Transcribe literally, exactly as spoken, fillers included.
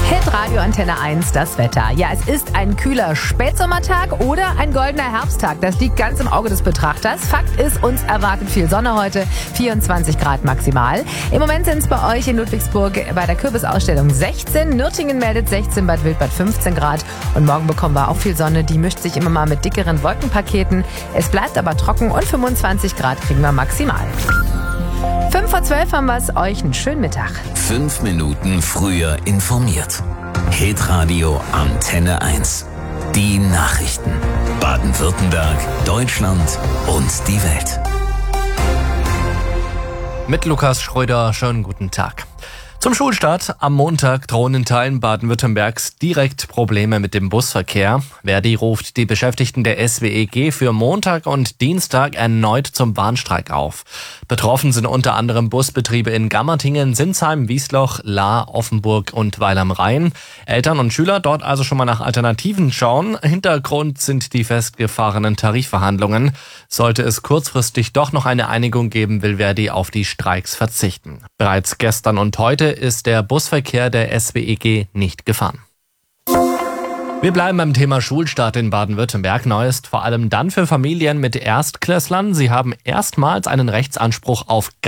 Hitradio Antenne eins, das Wetter. Ja, es ist ein kühler Spätsommertag oder ein goldener Herbsttag. Das liegt ganz im Auge des Betrachters. Fakt ist, uns erwartet viel Sonne heute, vierundzwanzig Grad maximal. Im Moment sind es bei euch in Ludwigsburg bei der Kürbisausstellung sechzehn. Nürtingen meldet sechzehn, Bad Wildbad fünfzehn Grad. Und morgen bekommen wir auch viel Sonne. Die mischt sich immer mal mit dickeren Wolkenpaketen. Es bleibt aber trocken und fünfundzwanzig Grad kriegen wir maximal. Fünf vor zwölf haben wir es euch. Einen schönen Mittag. Fünf Minuten früher informiert. Hitradio Antenne eins. Die Nachrichten. Baden-Württemberg, Deutschland und die Welt. Mit Lukas Schröder, schönen guten Tag. Zum Schulstart am Montag drohen in Teilen Baden-Württembergs direkt Probleme mit dem Busverkehr. Verdi ruft die Beschäftigten der S W E G für Montag und Dienstag erneut zum Bahnstreik auf. Betroffen sind unter anderem Busbetriebe in Gammertingen, Sinsheim, Wiesloch, Lahr, Offenburg und Weil am Rhein. Eltern und Schüler dort also schon mal nach Alternativen schauen. Hintergrund sind die festgefahrenen Tarifverhandlungen. Sollte es kurzfristig doch noch eine Einigung geben, will Verdi auf die Streiks verzichten. Bereits gestern und heute ist der Busverkehr der S W E G nicht gefahren. Wir bleiben beim Thema Schulstart in Baden-Württemberg. Neu ist vor allem dann für Familien mit Erstklässlern. Sie haben erstmals einen Rechtsanspruch auf